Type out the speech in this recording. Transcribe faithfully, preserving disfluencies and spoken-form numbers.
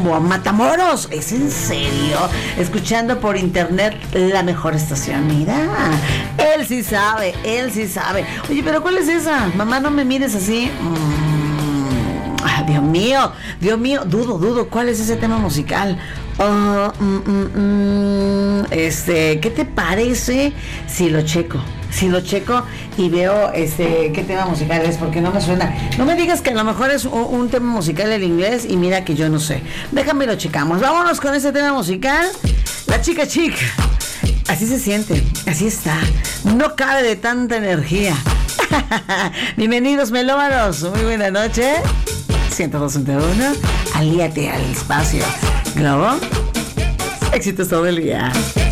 rumbo a Matamoros. ¿Es en serio? Escuchando por internet la mejor estación. Mira, él sí sabe, él sí sabe. Oye, pero ¿cuál es esa? Mamá, no me mires así. Mm, ah, Dios mío, Dios mío, dudo, dudo. ¿Cuál es ese tema musical? Oh, mm, mm, mm, este, ¿qué te parece si lo checo? Si lo checo y veo este qué tema musical es, porque no me suena. No me digas que a lo mejor es un, un tema musical en inglés y mira que yo no sé. Déjame lo checamos. Vámonos con ese tema musical. La chica chica. Así se siente, así está. No cabe de tanta energía. Bienvenidos melómanos. Muy buena noche. ciento dos punto uno. Alíate al espacio. Globo. Éxitos todo el día.